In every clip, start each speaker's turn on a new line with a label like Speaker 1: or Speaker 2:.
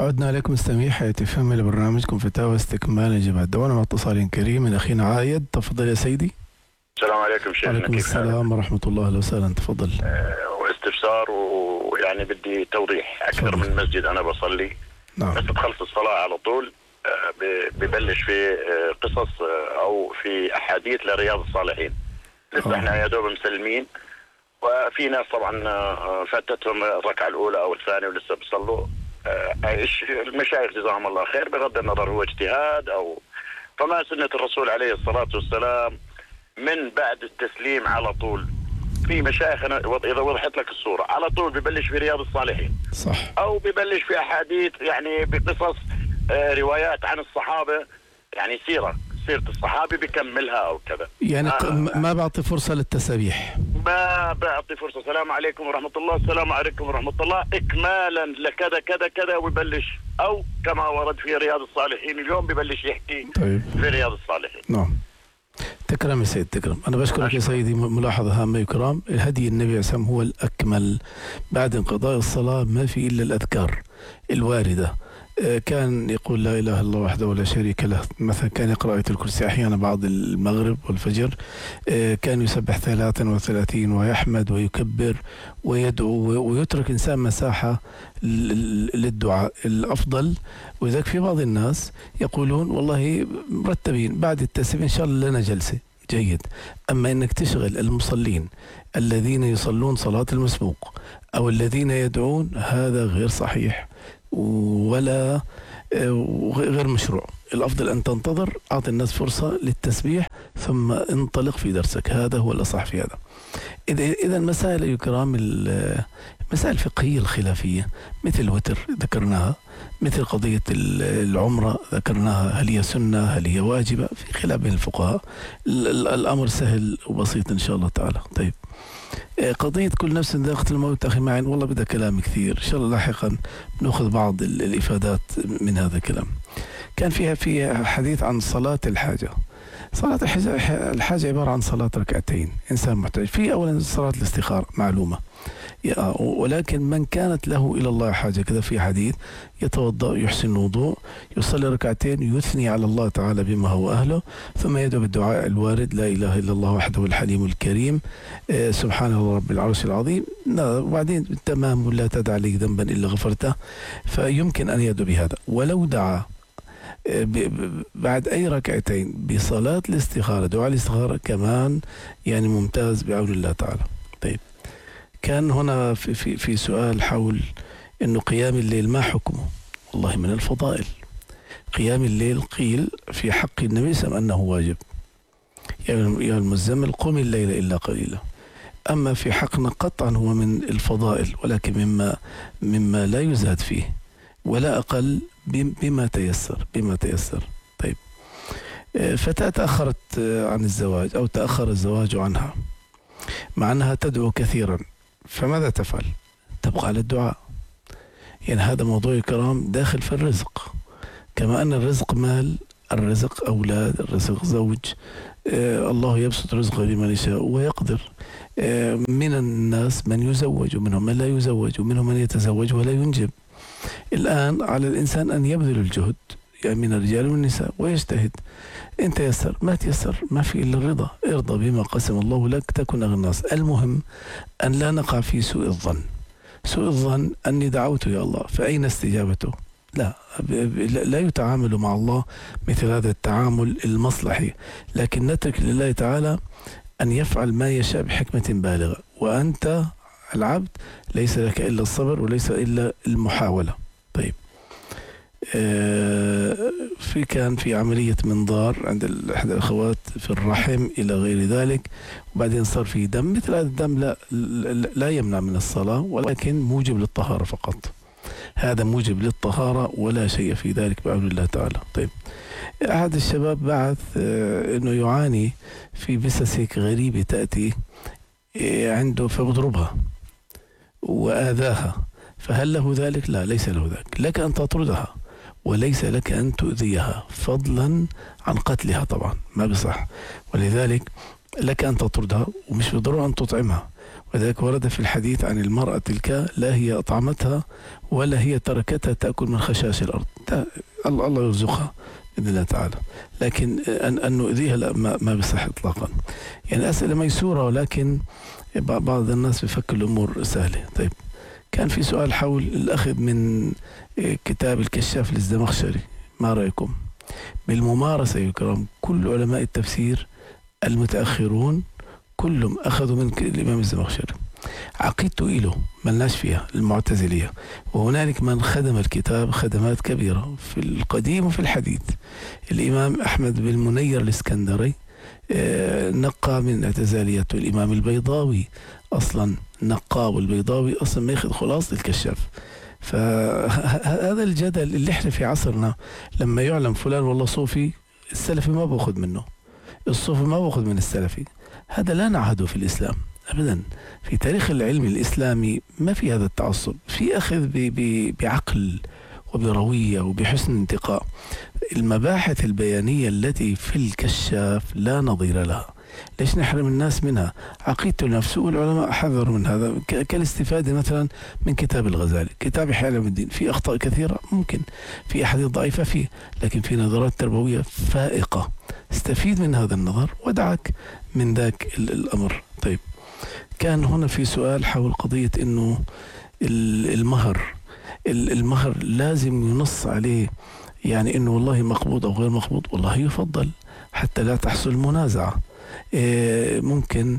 Speaker 1: عدنا لكم مستمعي حياة فهم لبرنامجكم فتاوى استكمال الجماعة. دونا مع اتصال كريم من أخينا عايد. تفضل يا سيدي.
Speaker 2: السلام عليكم شيخنا.
Speaker 1: وعليكم السلام ورحمة الله. أهلا وسهلا. تفضل.
Speaker 2: واستفسار ويعني بدي توضيح أكثر
Speaker 1: تفضل.
Speaker 2: من مسجد أنا بصلي.
Speaker 1: نعم.
Speaker 2: بس بخلص الصلاة على طول ببلش في قصص أو في أحاديث لرياض الصالحين. لسه احنا يا دوب مسلمين، وفي ناس طبعا فاتتهم الركعة الأولى أو الثانية ولسه بيصلوا. المشايخ جزاهم الله خير، بغض النظر هو اجتهاد أو فما سنة الرسول عليه الصلاة والسلام من بعد التسليم على طول. في مشايخ إذا وضحت لك الصورة على طول ببلش في رياض الصالحين،
Speaker 1: صح،
Speaker 2: أو ببلش في أحاديث يعني بقصص روايات عن الصحابة، يعني سيرة الصحابي بكملها أو كذا.
Speaker 1: يعني ما بعطي فرصة للتسابيح،
Speaker 2: ما بعطي فرصة. السلام عليكم ورحمة الله، السلام عليكم ورحمة الله، إكمالا لكذا كذا كذا، ويبلش أو كما ورد في رياض الصالحين اليوم ببلش يحكي.
Speaker 1: طيب.
Speaker 2: في رياض الصالحين.
Speaker 1: نعم. تكرم يا سيد، تكرم. أنا بشكرك يا سيدي. ملاحظة هامة وكرام. الهدي النبي عليه الصلاة والسلام هو الأكمل. بعد انقضاء الصلاة ما في إلا الأذكار الواردة. كان يقول لا إله إلا الله وحده لا شريك له. مثلا كان يقرأ آية الكرسي أحيانا بعد المغرب والفجر. كان يسبح 33 ويحمد ويكبر ويدعو، ويترك إنسان مساحة للدعاء الأفضل. وذلك في بعض الناس يقولون والله مرتبين بعد التسبيح إن شاء الله لنا جلسة. جيد. أما إنك تشغل المصلين الذين يصلون صلاة المسبوق أو الذين يدعون، هذا غير صحيح ولا غير مشروع. الأفضل أن تنتظر، أعطي الناس فرصة للتسبيح ثم انطلق في درسك. هذا هو الأصح في هذا. إذا مسائل الكرام، المسائل الفقهية الخلافية مثل الوتر ذكرناها، مثل قضية العمرة ذكرناها، هل هي سنة هل هي واجبة، في خلاف بين الفقهاء. الأمر سهل وبسيط إن شاء الله تعالى. طيب، قضية كل نفس ذائقة الموت أخي معين، والله بدأ كلام كثير. إن شاء الله لاحقا نأخذ بعض الإفادات من هذا الكلام. كان فيها حديث عن صلاة الحاجة. صلاة الحاجة عبارة عن صلاة ركعتين. إنسان محتاج في أولا صلاة الاستخارة معلومة، ولكن من كانت له إلى الله حاجة كذا في حديث يتوضأ يحسن الوضوء يصلي ركعتين يثني على الله تعالى بما هو أهله، ثم يدعو بالدعاء الوارد لا إله إلا الله وحده الحليم الكريم، سبحان الله رب العرش العظيم، وبعدين تمام، ولا تدع لي ذنبا إلا غفرته. فيمكن أن يدعو بهذا. ولو دعا بعد أي ركعتين بصلاة الاستخارة، دعاء الاستخارة كمان يعني ممتاز بعون الله تعالى. طيب، كان هنا في سؤال حول إنه قيام الليل ما حكمه. والله من الفضائل قيام الليل. قيل في حق النبي صلى الله عليه وسلم أنه واجب، يا المزمل قم الليل إلا قليلا. أما في حقنا قطعا هو من الفضائل، ولكن مما لا يزاد فيه ولا أقل، بما تيسر. طيب، فتاة تأخرت عن الزواج أو تأخر الزواج عنها مع أنها تدعو كثيرا، فماذا تفعل؟ تبقى على الدعاء. يعني هذا موضوع الكرام داخل في الرزق، كما أن الرزق مال، الرزق أولاد، الرزق زوج. الله يبسط رزقه لمن يشاء ويقدر. من الناس من يزوج ومنهم من لا يزوج ومنهم من يتزوج ولا ينجب. الآن على الإنسان أن يبذل الجهد، يعني من الرجال والنساء، ويجتهد. إن تيسر، ما تيسر ما في إلا الرضا. ارضى بما قسم الله لك تكن أغنى الناس. المهم أن لا نقع في سوء الظن. سوء الظن أني دعوت يا الله فأين استجابته؟ لا يتعامل مع الله مثل هذا التعامل المصلحي، لكن نترك لله تعالى أن يفعل ما يشاء بحكمة بالغة. وأنت العبد ليس لك إلا الصبر وليس إلا المحاولة. طيب، كان في عملية منظار عند إحدى الأخوات في الرحم إلى غير ذلك، وبعدين صار في دم. مثل هذا الدم لا يمنع من الصلاة، ولكن موجب للطهارة فقط. هذا موجب للطهارة ولا شيء في ذلك بعون الله تعالى. طيب، أحد الشباب بعث أنه يعاني في بسس غريبة تأتي عنده فبضربها وآذاها، فهل له ذلك؟ لا، ليس له ذلك. لك أن تطردها وليس لك أن تؤذيها، فضلا عن قتلها. طبعا ما بصح. ولذلك لك أن تطردها، ومش بالضرورة أن تطعمها، وذلك ورد في الحديث عن المرأة تلك: لا هي أطعمتها ولا هي تركتها تأكل من خشاش الأرض. الله يرزقها بإذن الله تعالى، لكن أن نؤذيها لا، ما بصح إطلاقا. يعني أسئلة ميسورة، ولكن بعض الناس بيفكر الأمور سهلة. طيب، كان في سؤال حول الأخذ من كتاب الكشاف للزمخشري، ما رأيكم؟ بالممارسة يا كرام، كل علماء التفسير المتأخرون كلهم أخذوا من الإمام الزمخشري. عقيدته إله ملناش فيها المعتزلية، وهنالك من خدم الكتاب خدمات كبيرة في القديم وفي الحديث. الإمام أحمد بن منير الإسكندري نقى من اعتزاليته. الإمام البيضاوي أصلا نقى، والبيضاوي أصلا ما ياخذ خلاص الكشاف. فهذا الجدل اللي احنا في عصرنا، لما يعلم فلان والله صوفي، السلفي ما باخذ منه، الصوفي ما باخذ من السلفي. هذا لا نعهده في الإسلام أبدا. في تاريخ العلم الإسلامي ما في هذا التعصب، في أخذ بعقل وبروية وبحسن انتقاء. المباحث البيانية التي في الكشاف لا نظير لها. ليش نحرم الناس منها؟ عقيدته نفسه، والعلماء حذروا من هذا، كالاستفادة مثلا من كتاب الغزالي. كتاب إحياء علوم الدين فيه أخطاء كثيرة، ممكن في أحاديث ضعيفة فيه، لكن في نظرات تربوية فائقة. استفيد من هذا النظر ودعك من ذاك الأمر. طيب، كان هنا في سؤال حول قضية إنه المهر لازم ينص عليه، يعني إنه والله مقبوض أو غير مقبوض. والله يفضل حتى لا تحصل منازعة. ممكن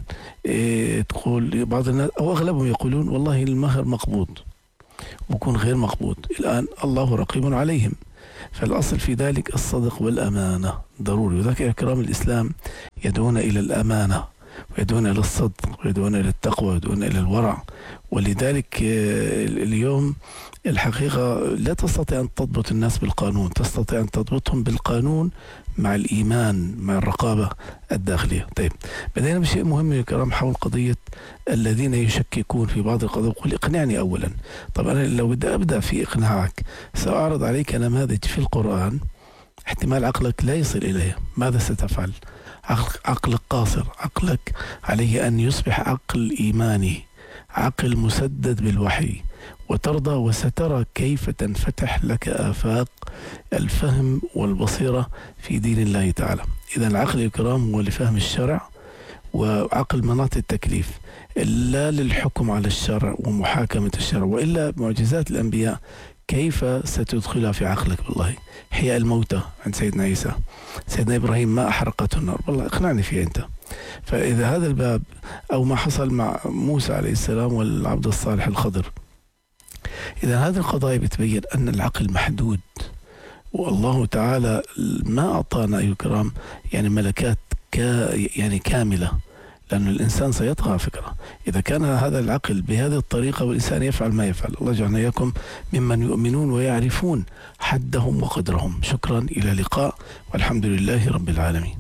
Speaker 1: تقول بعض الناس أو أغلبهم يقولون والله المهر مقبوض ويكون غير مقبوض، الآن الله رقيب عليهم. فالأصل في ذلك الصدق والأمانة ضروري. وذلك يا كرام الإسلام يدعون إلى الأمانة، ويدعون إلى الصدق، ويدعون إلى التقوى، ويدعون إلى الورع. ولذلك اليوم الحقيقة لا تستطيع أن تضبط الناس بالقانون، تستطيع أن تضبطهم بالقانون مع الإيمان، مع الرقابة الداخلية. طيب، بدينا بشيء مهم يا كرام حول قضية الذين يشككون في بعض القضايا. قل اقنعني أولا. طب أنا لو بدي أبدأ في إقناعك سأعرض عليك نماذج في القرآن احتمال عقلك لا يصل إليها. ماذا ستفعل؟ عقلك قاصر، عقلك عليه أن يصبح عقل إيماني، عقل مسدد بالوحي، وترضى وسترى كيف تنفتح لك آفاق الفهم والبصيرة في دين الله تعالى. إذا العقل الكرام هو لفهم الشرع، وعقل مناط التكليف، لا للحكم على الشرع ومحاكمة الشرع. وإلا معجزات الأنبياء كيف ستدخلها في عقلك؟ والله حياء الموتى عند سيدنا عيسى، سيدنا إبراهيم ما أحرقته النار، والله اقنعني فيه أنت. فإذا هذا الباب، أو ما حصل مع موسى عليه السلام والعبد الصالح الخضر، إذا هذه القضايا بتبين أن العقل محدود، والله تعالى ما أعطانا أيها الكرام يعني ملكات يعني كاملة، لأن الإنسان سيطغى على فكرة إذا كان هذا العقل بهذه الطريقة، والإنسان يفعل ما يفعل. الله يجعلنا إياكم ممن يؤمنون ويعرفون حدهم وقدرهم. شكرا، إلى اللقاء، والحمد لله رب العالمين.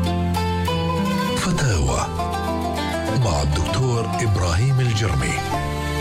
Speaker 3: فتاوى مع الدكتور إبراهيم الجرمي.